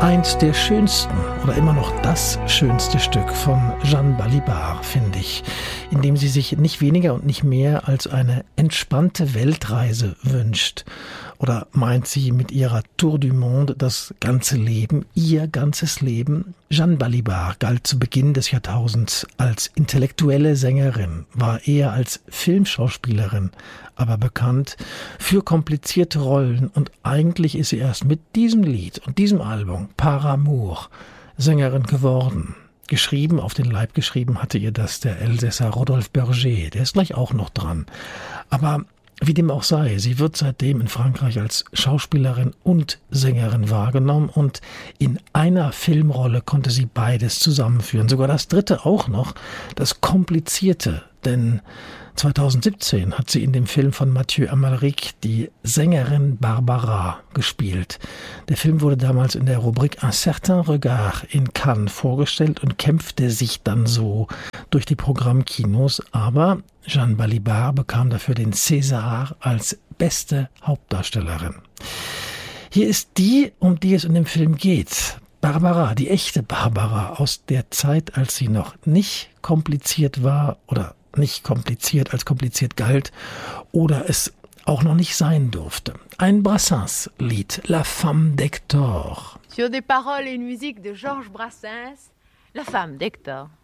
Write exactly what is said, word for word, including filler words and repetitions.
eins der schönsten oder immer noch das schönste Stück von Jeanne Balibar, finde ich, in dem sie sich nicht weniger und nicht mehr als eine entspannte Weltreise wünscht. Oder meint sie mit ihrer Tour du Monde das ganze Leben, ihr ganzes Leben? Jeanne Balibar galt zu Beginn des Jahrtausends als intellektuelle Sängerin, war eher als Filmschauspielerin, aber bekannt für komplizierte Rollen, und eigentlich ist sie erst mit diesem Lied und diesem Album Par Amour Sängerin geworden. Geschrieben, auf den Leib geschrieben hatte ihr das der Elsässer Rodolphe Berger, der ist gleich auch noch dran. Aber wie dem auch sei, sie wird seitdem in Frankreich als Schauspielerin und Sängerin wahrgenommen, und in einer Filmrolle konnte sie beides zusammenführen. Sogar das dritte auch noch, das Komplizierte, denn zweitausendsiebzehn hat sie in dem Film von Mathieu Amalric die Sängerin Barbara gespielt. Der Film wurde damals in der Rubrik Un certain regard in Cannes vorgestellt und kämpfte sich dann so durch die Programmkinos, aber Jeanne Balibar bekam dafür den César als beste Hauptdarstellerin. Hier ist die, um die es in dem Film geht. Barbara, die echte Barbara aus der Zeit, als sie noch nicht kompliziert war oder nicht kompliziert als kompliziert galt oder es auch noch nicht sein durfte. Ein Brassens-Lied, La Femme d'Hector. Sur des paroles et une musique de Georges Brassens, La Femme d'Hector.